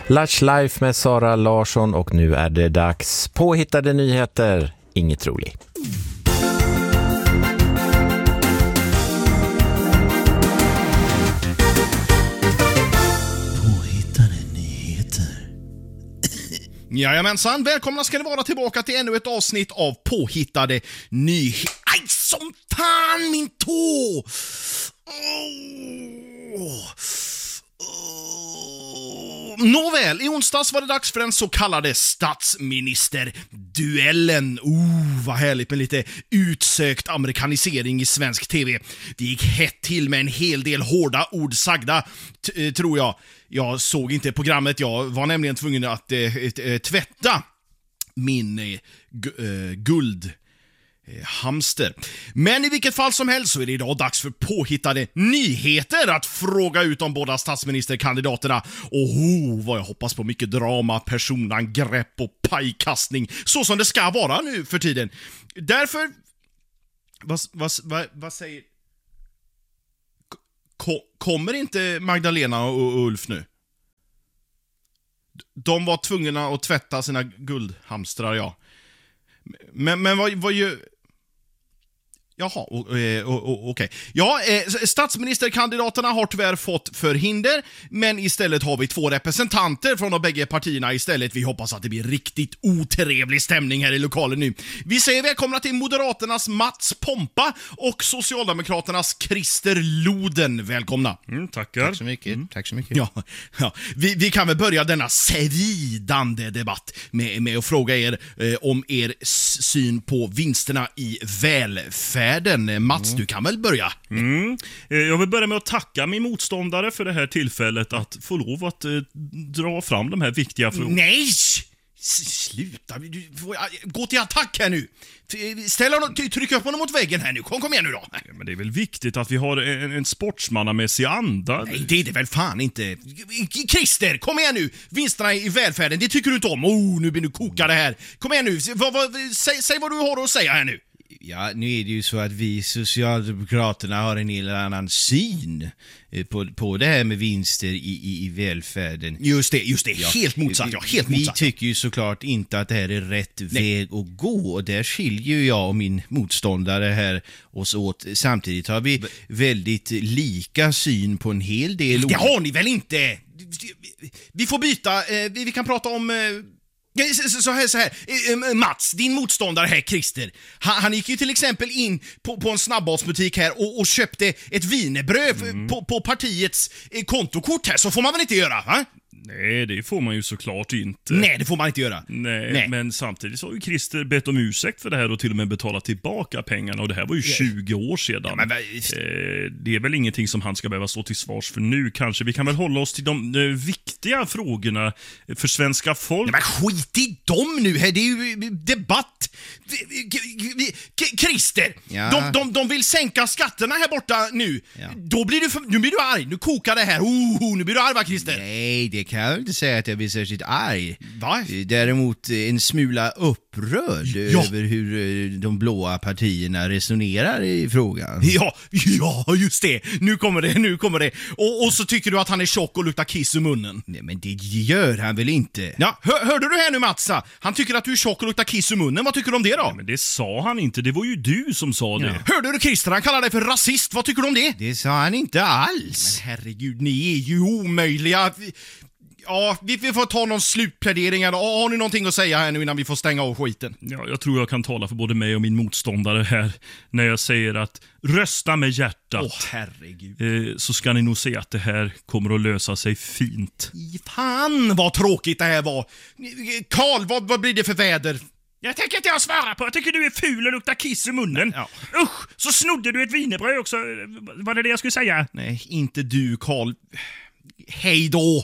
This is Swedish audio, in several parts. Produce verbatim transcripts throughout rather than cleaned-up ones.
Lush Life med Sara Larsson och nu är det dags. Påhittade nyheter, inget roligt. Jajamensan, välkomna ska ni vara tillbaka till ännu ett avsnitt av Påhittade nyheter. Aj, som fan min tå! Oh. Oh. Nåväl, i onsdags var det dags för den så kallade statsministerduellen. Oh, vad härligt med lite utsökt amerikanisering i svensk tv. Det gick hett till med en hel del hårda ord sagda, t- tror jag. Jag såg inte programmet, jag var nämligen tvungen att eh, eh, tvätta min eh, gu- eh, guld eh, hamster. Men i vilket fall som helst så är det idag dags för påhittade nyheter att fråga ut de båda statsministerkandidaterna. Och oh, vad jag hoppas på mycket drama, personangrepp och pajkastning, så som det ska vara nu för tiden. Därför, vad, vad, vad, vad säger... Ko- kommer inte Magdalena och Ulf nu? De var tvungna att tvätta sina guldhamstrar, ja. Men, men vad, vad gör... Jaha, okej. Okay. Ja, eh, statsministerkandidaterna har tyvärr fått förhinder, men istället har vi två representanter från de bägge partierna istället. Vi hoppas att det blir riktigt otrevlig stämning här i lokalen nu. Vi säger välkomna till Moderaternas Mats Pompa och Socialdemokraternas Christer Loden. Välkomna. Mm, tackar. Tack så mycket. Mm. Tack så mycket. Ja, ja. Vi, vi kan väl börja denna svidande debatt med, med att fråga er eh, om er syn på vinsterna i välfärd. Mats, mm. du kan väl börja? Mm. Jag vill börja med att tacka min motståndare för det här tillfället att få lov att eh, dra fram de här viktiga frågorna. Nej! Sluta, du får gå till attack här nu. Ställ honom, tryck upp honom mot väggen här nu. Kom, kom igen nu då. Ja, men det är väl viktigt att vi har en, en sportsmannamässig anda. Nej, det är det väl fan inte. Christer, kom igen nu. Vinsterna i välfärden, det tycker du inte om. Oh, nu blir du kokare här. Kom igen nu, vad, vad, säg, säg vad du har att säga här nu. Ja, nu är det ju så att vi Socialdemokraterna har en helt annan syn på, på det här med vinster i, i, i välfärden. Just det, just det. Ja. Helt motsatt, ja. Helt vi motsatt. Vi tycker ju såklart inte att det här är rätt Nej. väg att gå, och där skiljer jag och min motståndare här oss åt. Samtidigt har vi väldigt lika syn på en hel del... Det har ni väl inte? Vi får byta, vi kan prata om... Så här, så här. Mats, din motståndare här, Christer, han, han gick ju till exempel in på, på en snabbmatsbutik här och, och köpte ett wienerbröd mm. på, på partiets kontokort här. Så får man väl inte göra, va? Nej, det får man ju såklart inte. Nej, det får man inte göra. Nej, Nej. Men samtidigt så har ju Christer bett om ursäkt för det här och till och med betalat tillbaka pengarna. Och det här var ju tjugo år sedan. Ja, men... eh, det är väl ingenting som han ska behöva stå till svars för nu. Kanske vi kan väl hålla oss till de eh, viktiga frågorna för svenska folk. Nej, men skit i dem nu här, det är ju debatt. Christer, ja. de, de, de vill sänka skatterna här borta nu. Ja. Då blir du, för, nu blir du arg, nu kokar det här. Oh, nu blir du arg, va, Christer? Nej, det kan jag inte säga att jag blir särskilt arg. Va? Däremot en smula upprörd ja. över hur de blåa partierna resonerar i frågan. Ja, ja, just det. Nu kommer det, nu kommer det. Och, och så tycker du att han är tjock och luktar kiss i munnen. Nej, men det gör han väl inte? Ja, hör, hörde du här nu, Matsa? Han tycker att du är tjock och luktar kiss i munnen. Vad tycker du om det då? Nej, men det sa han inte. Det var ju du som sa det. Ja. Hörde du Christer? Han kallar dig för rasist. Vad tycker du om det? Det sa han inte alls. Men herregud, ni är ju omöjliga. Ja, vi, vi får ta någon slutplädering. Har ni någonting att säga här nu innan vi får stänga av skiten? Ja, jag tror jag kan tala för både mig och min motståndare här när jag säger att rösta med hjärtat. Åh, herregud. Eh, så ska ni nog se att det här kommer att lösa sig fint. Fan, vad tråkigt det här var. Karl, vad, vad blir det för väder? Jag tänker inte jag svara på. Jag tycker du är ful och luktar kiss i munnen. Ja. Usch, så snodde du ett wienerbröd också. Var det det jag skulle säga? Nej, inte du, Karl. Hej då!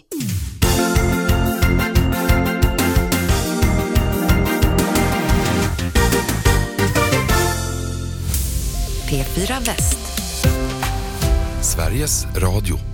P fyra Väst. Sveriges Radio.